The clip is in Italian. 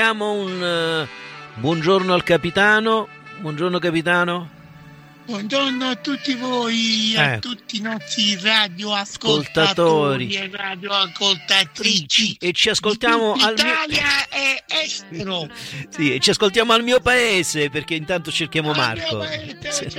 Diamo un buongiorno al capitano. Buongiorno capitano. Buongiorno a tutti voi, a tutti i nostri radioascoltatori e radioascoltatrici. E ci ascoltiamo al Italia e estero. Sì, e ci ascoltiamo al mio paese, perché intanto cerchiamo Marco.